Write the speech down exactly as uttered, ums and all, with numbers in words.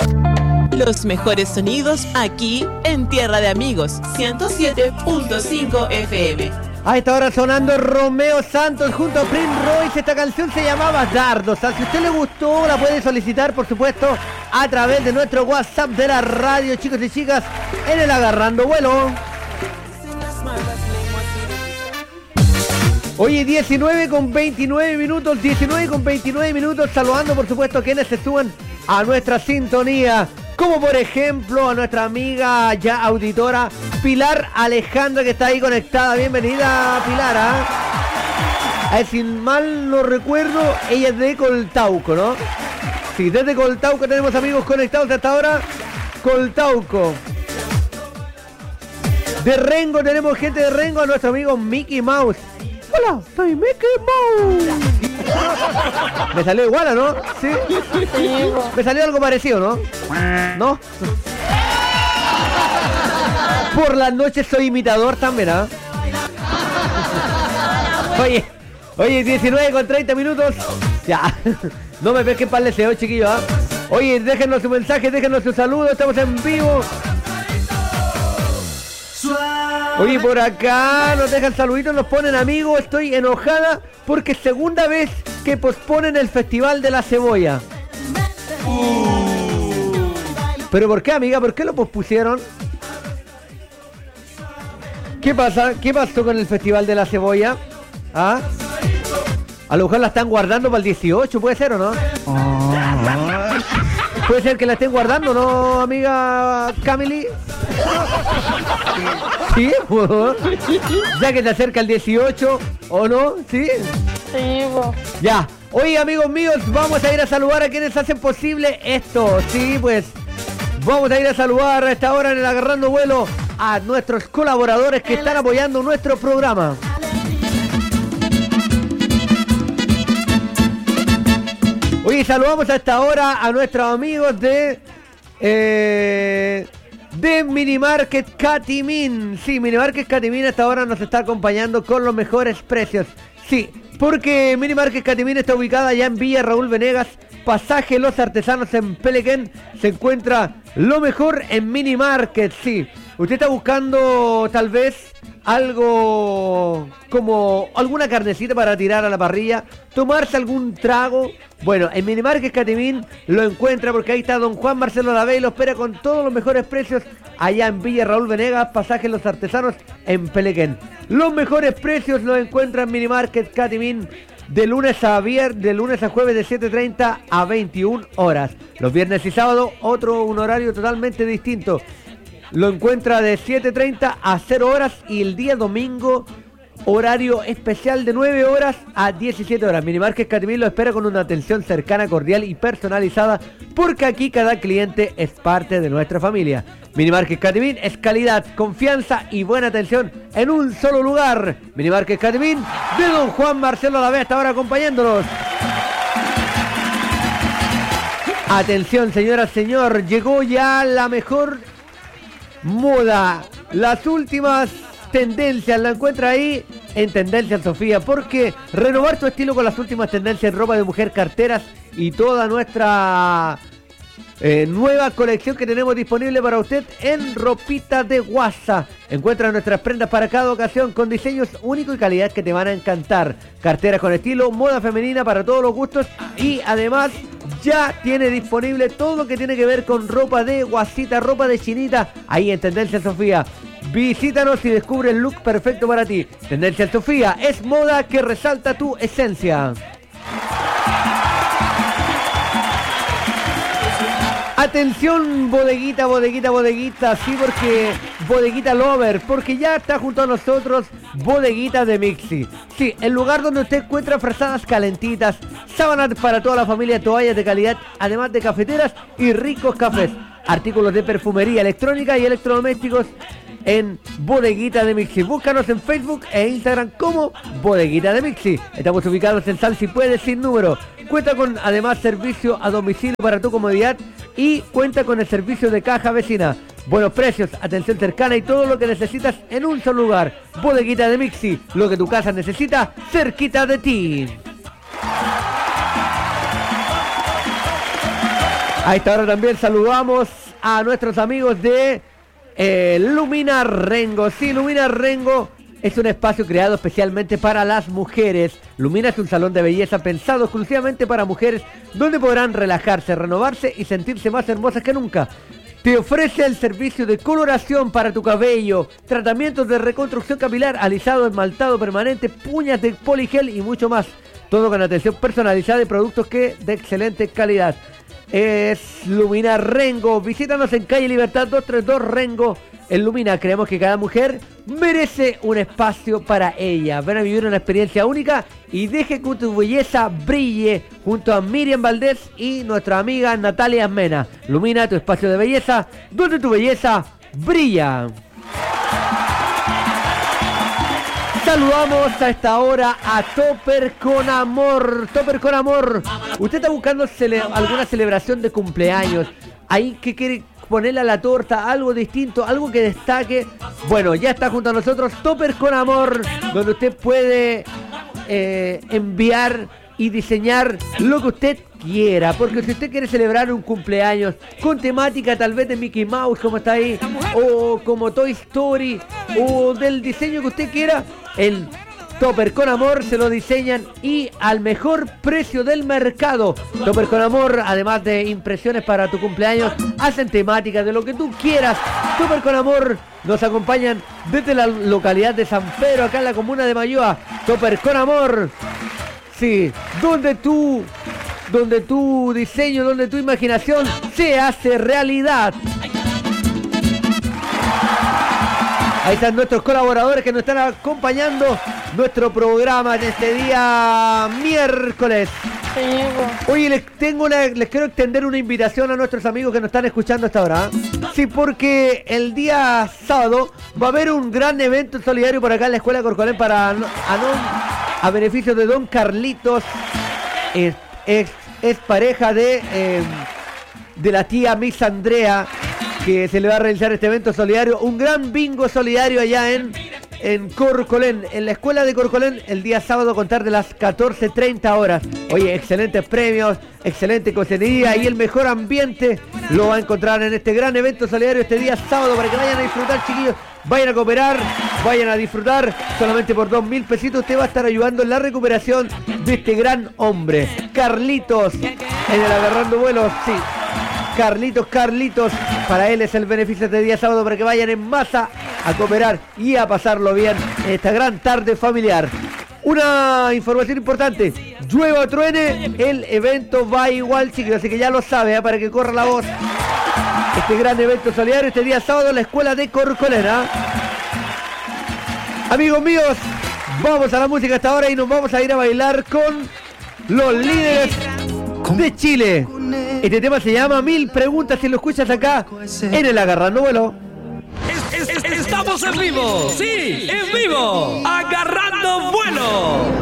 Los mejores sonidos aquí en Tierra de Amigos, ciento siete punto cinco F M. A esta hora sonando Romeo Santos junto a Prince Royce. Esta canción se llamaba Dardos. Si a usted le gustó, la puede solicitar, por supuesto, a través de nuestro WhatsApp de la radio, chicos y chicas, en el Agarrando Vuelo. Oye, diecinueve con veintinueve minutos, diecinueve con veintinueve minutos, saludando, por supuesto, a quienes se suban a nuestra sintonía. Como por ejemplo a nuestra amiga ya auditora Pilar Alejandra, que está ahí conectada. Bienvenida, Pilar. ¿eh? Eh, si mal no recuerdo, ella es de Coltauco, ¿no? Sí, desde Coltauco tenemos amigos conectados hasta ahora. Coltauco. De Rengo tenemos gente de Rengo, a nuestro amigo Mickey Mouse. Hola, soy Mickey Mouse. Me salió igual, ¿no? Sí. Me salió algo parecido, ¿no? ¿No? Por las noches soy imitador también, ¿ah? ¿eh? Oye, oye, diecinueve con treinta minutos. Ya. No me pesquen para el deseo, chiquillos, ¿ah? ¿eh? Oye, déjenos su mensaje, déjenos su saludo. Estamos en vivo. Oye, por acá nos dejan saluditos, nos ponen amigos. Estoy enojada porque segunda vez que posponen el Festival de la Cebolla. Uh. ¿Pero por qué, amiga? ¿Por qué lo pospusieron? ¿Qué pasa? ¿Qué pasó con el Festival de la Cebolla? ¿Ah? A lo mejor la están guardando para el dieciocho, ¿puede ser o no? Oh. Puede ser que la estén guardando, ¿no, amiga Camily? ¿Sí? Ya que te acerca el dieciocho, ¿o no? ¿Sí? Sí, bo. Ya. Oye, amigos míos, vamos a ir a saludar a quienes hacen posible esto. Sí, pues vamos a ir a saludar a esta hora en el Agarrando Vuelo a nuestros colaboradores que están apoyando nuestro programa. Oye, saludamos a esta hora a nuestros amigos de eh, de Minimarket Catimín. Sí, Minimarket Catimín a esta hora nos está acompañando con los mejores precios. Sí, porque Minimarket Catimín está ubicada allá en Villa Raúl Venegas, pasaje Los Artesanos en Pelequén. Se encuentra lo mejor en Minimarket, sí. Usted está buscando tal vez algo como alguna carnecita para tirar a la parrilla, tomarse algún trago. Bueno, en Minimarket Catimín lo encuentra porque ahí está don Juan Marcelo Lavey, lo espera con todos los mejores precios allá en Villa Raúl Venegas, pasaje Los Artesanos en Pelequén. Los mejores precios los encuentra en Minimarket Catimín de lunes a viernes, de lunes a jueves de siete treinta a veintiuna horas. Los viernes y sábado otro un horario totalmente distinto. Lo encuentra de siete treinta a cero horas y el día domingo horario especial de nueve horas a diecisiete horas. Minimarket Catimín lo espera con una atención cercana, cordial y personalizada, porque aquí cada cliente es parte de nuestra familia. Minimarket Catimín es calidad, confianza y buena atención en un solo lugar. Minimarket Catimín de don Juan Marcelo Lavey hasta ahora acompañándonos. Atención, señora, señor, llegó ya la mejor moda, las últimas tendencias, la encuentra ahí en Tendencias Sofía, porque renovar tu estilo con las últimas tendencias en ropa de mujer, carteras y toda nuestra eh, nueva colección que tenemos disponible para usted en Ropita de Guasa. Encuentra nuestras prendas para cada ocasión con diseños únicos y calidad que te van a encantar. Carteras con estilo, moda femenina para todos los gustos y además ya tiene disponible todo lo que tiene que ver con ropa de guasita, ropa de chinita, ahí en Tendencia Sofía. Visítanos y descubre el look perfecto para ti. Tendencia Sofía es moda que resalta tu esencia. Atención, bodeguita, bodeguita, bodeguita, sí, porque bodeguita lover, porque ya está junto a nosotros Bodeguita de Mixi. Sí, el lugar donde usted encuentra frazadas calentitas, sábanas para toda la familia, toallas de calidad, además de cafeteras y ricos cafés, artículos de perfumería, electrónica y electrodomésticos en Bodeguita de Mixi. Búscanos en Facebook e Instagram como Bodeguita de Mixi. Estamos ubicados en Sal Si Puede sin número. Cuenta con además servicio a domicilio para tu comodidad y cuenta con el servicio de caja vecina. Buenos precios, atención cercana y todo lo que necesitas en un solo lugar. Bodeguita de Mixi, lo que tu casa necesita cerquita de ti. A esta hora también saludamos a nuestros amigos de eh, Lumina Rengo. Sí, Lumina Rengo es un espacio creado especialmente para las mujeres. Lumina es un salón de belleza pensado exclusivamente para mujeres, donde podrán relajarse, renovarse y sentirse más hermosas que nunca. Te ofrece el servicio de coloración para tu cabello, tratamientos de reconstrucción capilar, alisado, esmaltado permanente, puñas de poligel y mucho más. Todo con atención personalizada y productos que de excelente calidad. Es Lumina Rengo. Visítanos en calle Libertad doscientos treinta y dos Rengo. En Lumina creemos que cada mujer merece un espacio para ella. Ven a vivir una experiencia única y deje que tu belleza brille junto a Miriam Valdés y nuestra amiga Natalia Mena. Lumina, tu espacio de belleza, donde tu belleza brilla. Saludamos a esta hora a Topper con Amor. Topper con Amor. Usted está buscando cele- alguna celebración de cumpleaños. Ahí que quiere ponerle a la torta algo distinto, algo que destaque. Bueno, ya está junto a nosotros Topper con Amor, donde usted puede eh, enviar y diseñar lo que usted quiera. Porque si usted quiere celebrar un cumpleaños con temática tal vez de Mickey Mouse, como está ahí, o como Toy Story, o del diseño que usted quiera, el Topper con Amor se lo diseñan y al mejor precio del mercado. Topper con Amor, además de impresiones para tu cumpleaños, hacen temáticas de lo que tú quieras. Topper con Amor nos acompañan desde la localidad de San Pedro, acá en la comuna de Mayoa. Topper con Amor, sí, donde tú, donde tu diseño, donde tu imaginación se hace realidad. Ahí están nuestros colaboradores que nos están acompañando nuestro programa en este día miércoles. Oye, les tengo una, les quiero extender una invitación a nuestros amigos que nos están escuchando hasta ahora. Sí, porque el día sábado va a haber un gran evento solidario por acá en la Escuela Corcolén para a, no, a beneficio de don Carlitos, es, es, es pareja de, eh, de la tía Miss Andrea, que se le va a realizar este evento solidario, un gran bingo solidario allá en, en Corcolén, en la escuela de Corcolén, el día sábado a contar de las catorce treinta horas. Oye, excelentes premios, excelente cocinería y el mejor ambiente lo va a encontrar en este gran evento solidario este día sábado, para que vayan a disfrutar, chiquillos, vayan a cooperar, vayan a disfrutar. Solamente por dos mil pesitos usted va a estar ayudando en la recuperación de este gran hombre, Carlitos, en el Agarrando Vuelos, sí. Carlitos, Carlitos, para él es el beneficio de día sábado, para que vayan en masa a cooperar y a pasarlo bien en esta gran tarde familiar. Una información importante, llueva o truene, el evento va igual, chicos, así que ya lo sabe, ¿eh? Para que corra la voz. Este gran evento solidario este día sábado en la escuela de Corcolén, ¿eh? Amigos míos, vamos a la música hasta ahora y nos vamos a ir a bailar con los líderes de Chile. Este tema se llama Mil Preguntas, si lo escuchas acá en el Agarrando Vuelo. Es, es, es, estamos en vivo, sí, en vivo, Agarrando Vuelo.